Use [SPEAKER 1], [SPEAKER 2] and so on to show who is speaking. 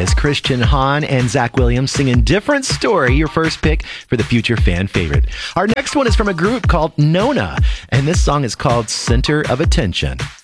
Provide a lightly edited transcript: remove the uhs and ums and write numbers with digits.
[SPEAKER 1] is Christian Hahn and Zach Williams singing Different Story, your first pick for the future fan favorite. Our next one is from a group called Nona, and this song is called Center of Attention.